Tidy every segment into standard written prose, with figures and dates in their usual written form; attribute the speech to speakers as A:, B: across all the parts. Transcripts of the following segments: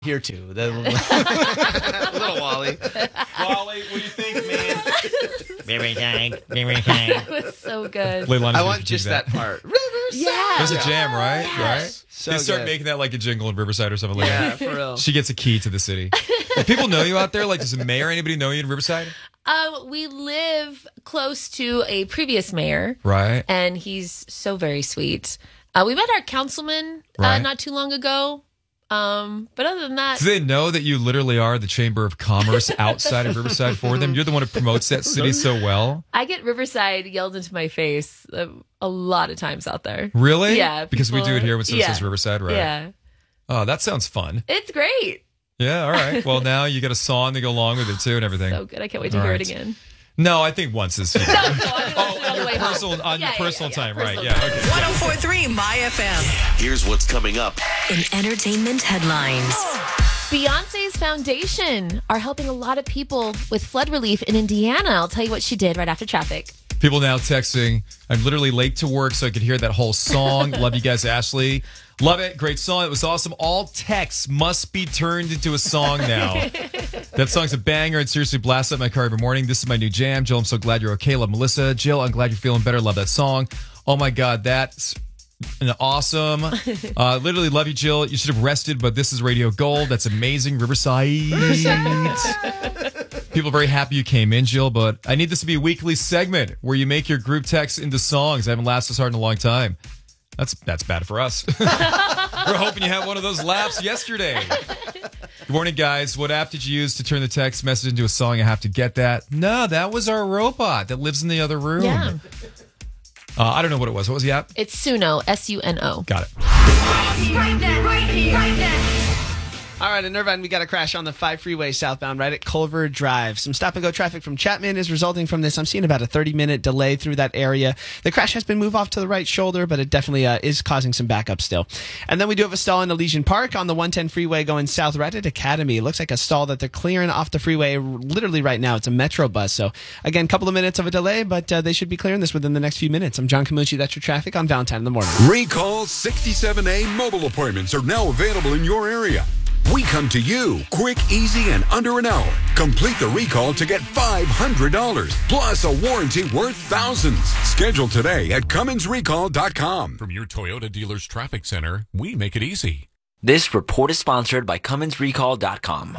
A: here too. Little Wally.
B: Wally, what do you think, man?
C: Very kind.
D: That was so good.
B: Leilani,
A: I want just that part. Rivers.
D: Yeah.
B: There's a jam, right?
D: Yes.
B: Right?
A: So
B: they start
A: good.
B: making that like a jingle in Riverside or something like
A: Yeah,
B: that.
A: for real.
B: She gets a key to the city. Do people know you out there? Like, does the mayor, anybody know you in Riverside?
D: We live close to a previous mayor,
B: Right.
D: and he's so very sweet. We met our councilman
B: Right.
D: not too long ago. But other than that,
B: Do they know that you literally are the Chamber of Commerce outside of Riverside for them? You're the one who promotes that city so well.
D: I get Riverside yelled into my face a lot of times out there.
B: Really?
D: Yeah,
B: Because we do
D: people-
B: it here when someone
D: yeah.
B: says Riverside, right?
D: Yeah,
B: Oh, that sounds fun.
D: it's great.
B: Yeah, all right. Well, now you got a song to go along with it too and everything.
D: So good. I can't wait to
B: All
D: hear
B: right.
D: it again.
B: No, I think once is.
D: No, on the way home.
B: Personal, on your
D: Yeah,
B: personal time, right?
D: personal
B: Yeah,
D: time.
B: okay.
E: 1043 My FM.
F: Here's what's coming up.
E: In entertainment headlines.
D: Beyonce's foundation are helping a lot of people with flood relief in Indiana. I'll tell you what she did right after traffic.
B: People now texting, I'm literally late to work, so I could hear that whole song. Love you guys, Ashley. Love it. Great song. It was awesome. All texts must be turned into a song now. That song's a banger. It seriously blasts up my car every morning. This is my new jam. Jill, I'm so glad you're okay. Love Melissa. Jill, I'm glad you're feeling better. Love that song. Oh my God, that's awesome. Literally love you, Jill. You should have rested, but this is Radio Gold. That's amazing. Riverside. People are very happy you came in, Jill, but I need this to be a weekly segment where you make your group texts into songs. I haven't laughed this hard in a long time. That's bad for us. We're hoping you had one of those laughs yesterday. Good morning, guys. What app did you use to turn the text message into a song? I have to get that. No, that was our robot that lives in the other room.
D: Yeah.
B: I don't know what it was. What was the app?
D: It's Suno, Suno.
B: Got it.
A: All right, in Irvine, we got a crash on the 5 freeway southbound right at Culver Drive. Some stop-and-go traffic from Chapman is resulting from this. I'm seeing about a 30-minute delay through that area. The crash has been moved off to the right shoulder, but it definitely is causing some backup still. And then we do have a stall in Elysian Park on the 110 freeway going south right at Academy. It looks like a stall that they're clearing off the freeway literally right now. It's a Metro bus. So, again, a couple of minutes of a delay, but they should be clearing this within the next few minutes. I'm John Camucci. That's your traffic on Valentine in the Morning.
G: Recall 67A mobile appointments are now available in your area. We come to you quick, easy, and under an hour. Complete the recall to get $500 plus a warranty worth thousands. Schedule today at CumminsRecall.com.
H: From your Toyota dealer's traffic center, we make it easy.
C: This report is sponsored by CumminsRecall.com.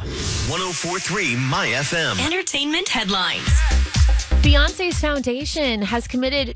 F: 1043 My FM.
E: Entertainment headlines.
D: Beyonce's foundation has committed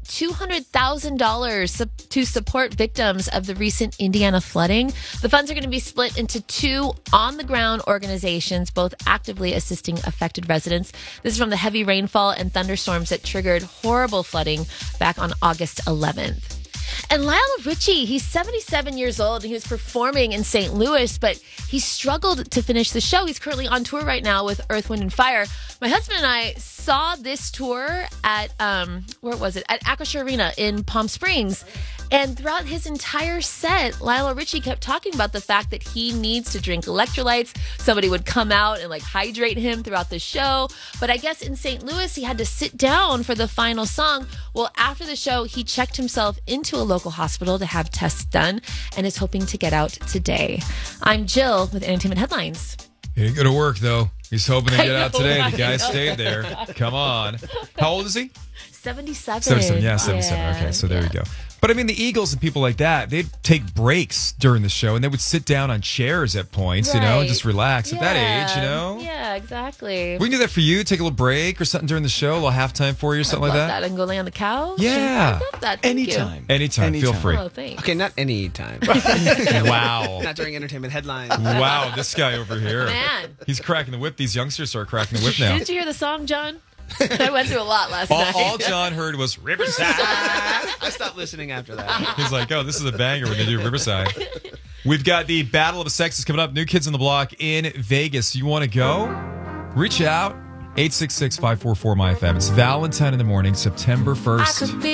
D: $200,000 to support victims of the recent Indiana flooding. The funds are going to be split into two on-the-ground organizations, both actively assisting affected residents. This is from the heavy rainfall and thunderstorms that triggered horrible flooding back on August 11th. And Lionel Richie, he's 77 years old, and he was performing in St. Louis, but he struggled to finish the show. He's currently on tour right now with Earth, Wind, and Fire. My husband and I saw this tour at, where was it? At Acrisure Arena in Palm Springs. And throughout his entire set, Lionel Richie kept talking about the fact that he needs to drink electrolytes. Somebody would come out and hydrate him throughout the show. But I guess in St. Louis, he had to sit down for the final song. Well, after the show, he checked himself into a local hospital to have tests done and is hoping to get out today. I'm Jill with Entertainment Headlines.
B: He didn't go to work, though. He's hoping to get out
D: know,
B: today.
D: I
B: The guy
D: know.
B: stayed there. Come on. How old is he?
D: 77.
B: 77. Yeah, 77. Okay, so there you go. But I mean, the Eagles and people like that, they'd take breaks during the show and they would sit down on chairs at points, and
D: Right.
B: just relax at that age,
D: Yeah, exactly.
B: We can do that for you. Take a little break or something during the show, a little halftime for you or something like
D: Love
B: that.
D: that. I can go lay on the couch.
B: Yeah.
D: I love that. Thank
A: Anytime.
B: Anytime. Feel free.
D: You. Oh, thanks.
A: Okay, not any time.
B: Wow.
A: Not during entertainment headlines.
B: Wow, this guy over here.
D: Man.
B: He's cracking the whip. These youngsters are cracking the whip now.
D: Didn't you hear the song, John? I went through a lot last night.
B: All John heard was Riverside.
A: I stopped listening after that.
B: He's like, oh, this is a banger when they do Riverside. We've got the Battle of the Sexes coming up. New Kids on the Block in Vegas. You want to go? Reach out. 866-544-MyFM. It's Valentine in the Morning, September 1st.